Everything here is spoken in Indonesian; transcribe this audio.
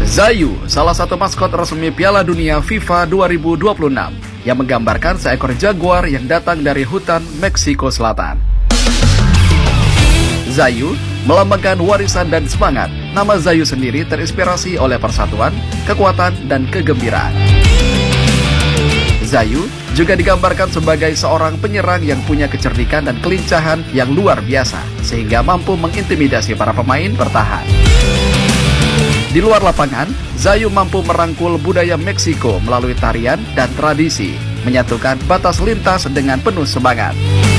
Zayu, salah satu maskot resmi Piala Dunia FIFA 2026 yang menggambarkan seekor jaguar yang datang dari hutan Meksiko Selatan. Zayu melambangkan warisan dan semangat. Nama Zayu sendiri terinspirasi oleh persatuan, kekuatan, dan kegembiraan. Zayu juga digambarkan sebagai seorang penyerang yang punya kecerdikan dan kelincahan yang luar biasa, sehingga mampu mengintimidasi para pemain bertahan. Di luar lapangan, Zayu mampu merangkul budaya Meksiko melalui tarian dan tradisi, menyatukan batas lintas dengan penuh semangat.